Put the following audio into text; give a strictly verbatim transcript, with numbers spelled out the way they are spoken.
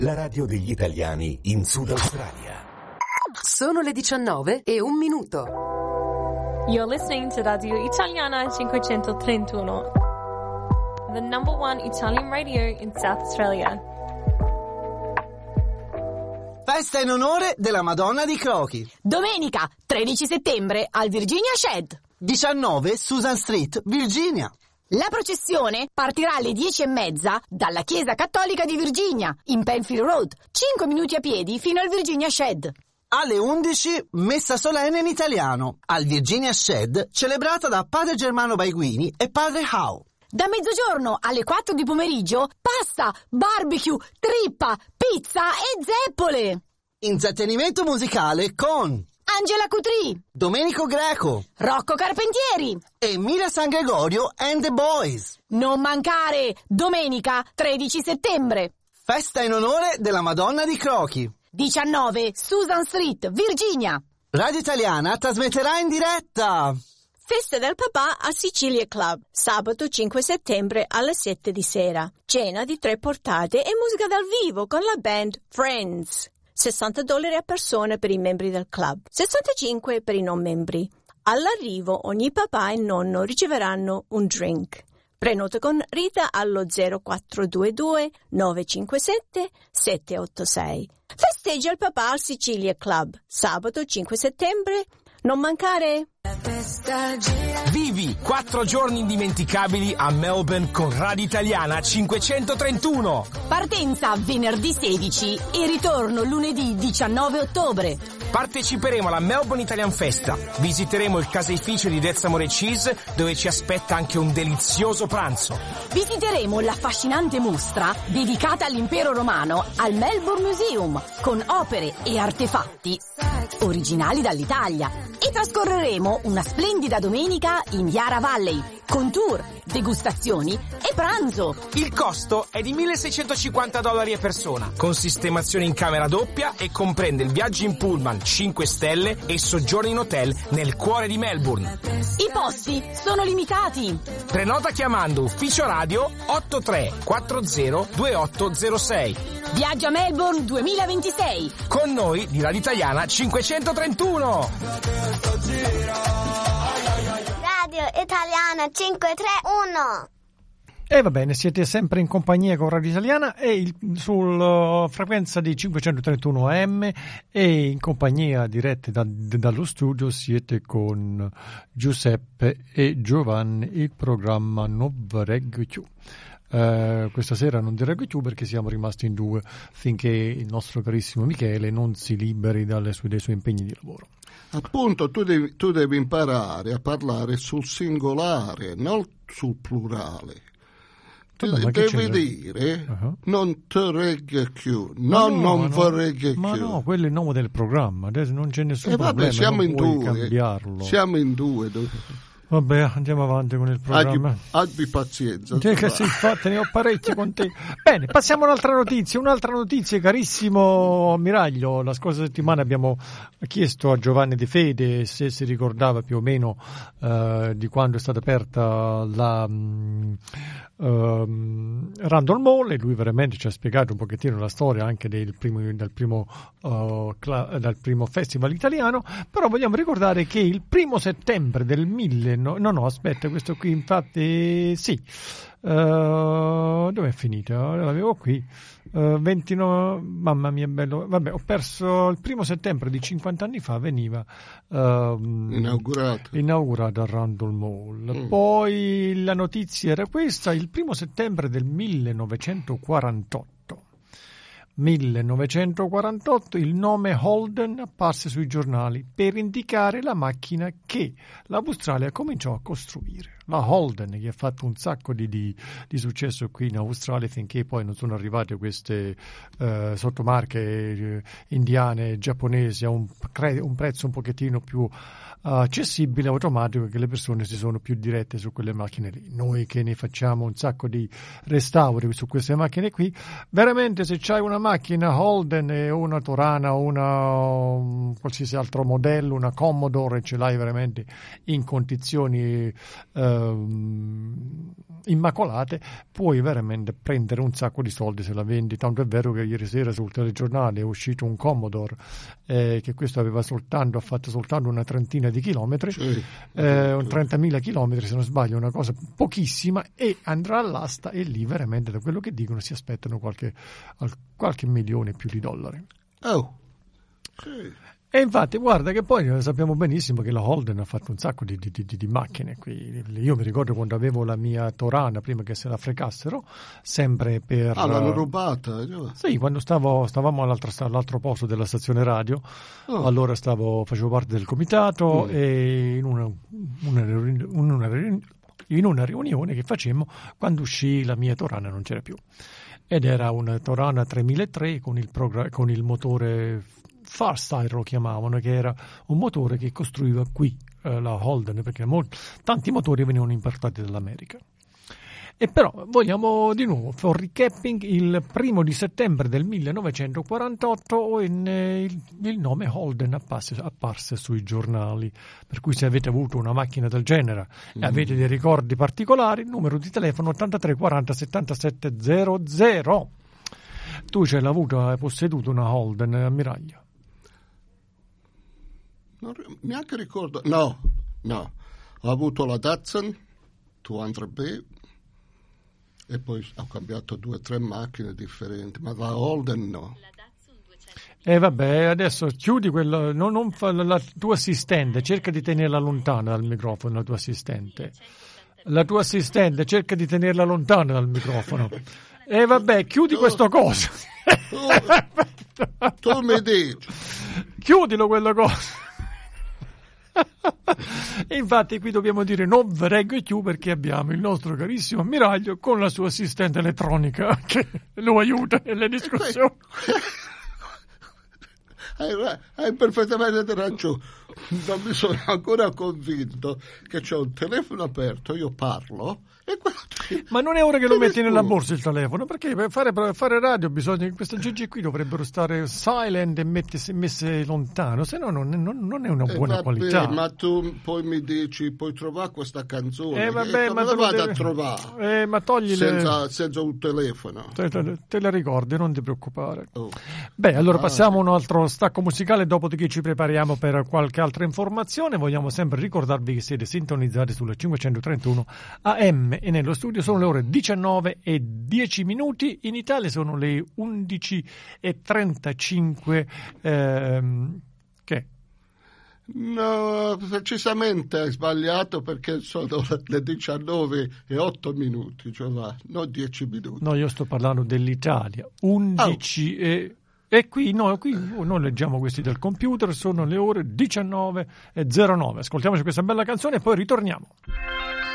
la radio degli italiani in Sud Australia. Sono le diciannove e un minuto. You're listening to Radio Italiana cinquecentotrentuno, the number one Italian radio in South Australia. Festa in onore della Madonna di Crochi. Domenica, tredici settembre, al Virginia Shed. diciannove Susan Street, Virginia. La processione partirà alle dieci e mezza dalla Chiesa Cattolica di Virginia, in Penfield Road, cinque minuti a piedi fino al Virginia Shed. Alle undici, messa solenne in italiano, al Virginia Shed, celebrata da padre Germano Baiguini e padre Howe. Da mezzogiorno alle quattro di pomeriggio, pasta, barbecue, trippa, pizza e zeppole. Intrattenimento musicale con Angela Cutri, Domenico Greco, Rocco Carpentieri e Mira San Gregorio and the Boys. Non mancare, domenica tredici settembre. Festa in onore della Madonna di Crochi. diciannove Susan Street, Virginia. Radio Italiana trasmetterà in diretta. Festa del papà a Sicilia Club, sabato cinque settembre alle sette di sera. Cena di tre portate e musica dal vivo con la band Friends. sessanta dollari a persona per i membri del club, sessantacinque per i non membri. All'arrivo ogni papà e nonno riceveranno un drink. Prenota con Rita allo zero quattro due due nove cinque sette sette otto sei. Festeggia il papà al Sicilia Club, sabato cinque settembre. Non mancare! Vivi quattro giorni indimenticabili a Melbourne con Radio Italiana cinquecentotrentuno. Partenza venerdì sedici e ritorno lunedì diciannove ottobre. Parteciperemo alla Melbourne Italian Festa. Visiteremo il caseificio di Dezzamore Cheese, dove ci aspetta anche un delizioso pranzo. Visiteremo l'affascinante mostra dedicata all'impero romano al Melbourne Museum, con opere e artefatti originali dall'Italia. E trascorreremo una splendida domenica in Yarra Valley, con tour, degustazioni e pranzo. Il costo è di milleseicentocinquanta dollari a persona, con sistemazione in camera doppia e comprende il viaggio in pullman cinque stelle e soggiorno in hotel nel cuore di Melbourne. I posti sono limitati. Prenota chiamando ufficio radio otto tre quattro zero due otto zero sei. Viaggio a Melbourne duemilaventisei. Con noi di Radio Italiana cinquecentotrentuno. Radio Italiana cinquecentotrentuno. E va bene, siete sempre in compagnia con Radio Italiana e il, sulla frequenza di cinquecentotrentuno A M e in compagnia diretta da, dallo studio siete con Giuseppe e Giovanni, il programma Non Reggo Più. Uh, questa sera non direi più perché siamo rimasti in due finché il nostro carissimo Michele non si liberi dalle sue, dai suoi impegni di lavoro. Appunto, tu devi, tu devi imparare a parlare sul singolare, non sul plurale. Vabbè, devi dire uh-huh. non te regge più, no, no, non no, regge ma più. No, quello è il nome del programma, adesso non c'è nessun eh, problema, vabbè, siamo non in puoi due, cambiarlo. Siamo in due. Vabbè, andiamo avanti con il programma. Abbi, abbi pazienza. Cioè che sì, infatti ne ho parecchie con te. Bene, passiamo a un'altra notizia. Un'altra notizia, carissimo ammiraglio. La scorsa settimana abbiamo chiesto a Giovanni De Fede se si ricordava più o meno uh, di quando è stata aperta la um, um, Randall Mall, e lui veramente ci ha spiegato un pochettino la storia anche del primo, dal, primo, uh, cla- dal primo festival italiano. Però vogliamo ricordare che il primo settembre del mille No, no, no, aspetta, questo qui infatti sì. Uh, dove è finita? L'avevo qui. Uh, ventinove, mamma mia, bello. Vabbè, ho perso il primo settembre di cinquanta anni fa, veniva uh, inaugurato inaugurato a Randall Mall. Mm. Poi la notizia era questa: il primo settembre del millenovecentoquarantotto. millenovecentoquarantotto il nome Holden apparse sui giornali per indicare la macchina che l'Australia cominciò a costruire. La Holden, che ha fatto un sacco di, di, di successo qui in Australia finché poi non sono arrivate queste eh, sottomarche eh, indiane, giapponesi a un, un prezzo un pochettino più accessibile, automatico, che le persone si sono più dirette su quelle macchine lì. Noi che ne facciamo un sacco di restauri su queste macchine qui, veramente se c'hai una macchina Holden e una Torana o una um, qualsiasi altro modello, una Commodore, ce l'hai veramente in condizioni uh, ehm, immacolate, puoi veramente prendere un sacco di soldi se la vendi. Tanto è vero che ieri sera sul telegiornale è uscito un Commodore eh, che questo aveva soltanto ha fatto soltanto una trentina di chilometri, sì. eh, un trentamila chilometri se non sbaglio, una cosa pochissima, e andrà all'asta, e lì veramente da quello che dicono si aspettano qualche, qualche milione più di dollari. Oh, sì. E infatti guarda che poi sappiamo benissimo che la Holden ha fatto un sacco di, di, di, di macchine qui. Io mi ricordo quando avevo la mia Torana, prima che se la frecassero, sempre per... Ah, l'hanno rubata? Sì, quando stavo, stavamo all'altro, all'altro posto della stazione radio, oh. allora stavo, facevo parte del comitato mm. e in una, una, una, in una riunione che facemmo, quando uscì la mia Torana non c'era più. Ed era una Torana tremilatré con il, progra- con il motore... Farstyle lo chiamavano, che era un motore che costruiva qui eh, la Holden, perché molti, tanti motori venivano importati dall'America. E però vogliamo di nuovo, for recapping, il primo di settembre del millenovecentoquarantotto in, eh, il, il nome Holden apparse, apparse sui giornali, per cui se avete avuto una macchina del genere mm. e avete dei ricordi particolari, numero di telefono ottantatré quaranta settantasette zero zero. Tu ce l'hai avuto, hai posseduto una Holden, ammiraglio? Non, neanche ricordo. No, no. Ho avuto la Datsun duecento B e poi ho cambiato due o tre macchine differenti, ma la Holden no. E eh vabbè, adesso chiudi quello, non, non fa la, la tua assistente, cerca di tenerla lontana dal microfono, la tua assistente. La tua assistente, cerca di tenerla lontana dal microfono. E eh vabbè, chiudi tu, questo coso. Tu, tu mi dici. Chiudilo quello coso. Infatti qui dobbiamo dire non vi reggo più, perché abbiamo il nostro carissimo ammiraglio con la sua assistente elettronica che lo aiuta nelle discussioni. Hai, hai perfettamente ragione. Non mi sono ancora convinto che c'è un telefono aperto, io parlo e quello... Ma non è ora che lo metti nella borsa il telefono, perché per fare, per fare radio bisogna, queste G G qui dovrebbero stare silent e messe, messe lontano, se no non, non, non è una buona eh vabbè, qualità. Ma tu poi mi dici, puoi trovare questa canzone, eh vabbè, e ma la vado deve... a trovare eh, ma togli senza, le... senza un telefono. Te, te, te la ricordi, non ti preoccupare. Oh. Beh, allora ah, passiamo a sì. un altro stacco musicale, dopodiché ci prepariamo per qualche altra informazione. Vogliamo sempre ricordarvi che siete sintonizzati sulle cinquecentotrentuno A M e nello studio sono le ore diciannove e dieci minuti, in Italia sono le undici e trentacinque. Ehm, che? No, precisamente hai sbagliato, perché sono le diciannove e otto minuti, cioè va, non dieci minuti. No, io sto parlando dell'Italia. undici oh. e... E qui, no, qui noi leggiamo questi del computer, sono le ore diciannove e zero nove. Ascoltiamoci questa bella canzone e poi ritorniamo.